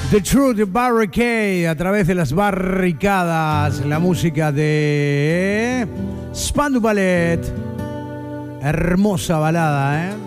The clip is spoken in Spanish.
The Truth Barricade a través de las barricadas, la música de Spandau Ballet. Hermosa balada, ¿eh?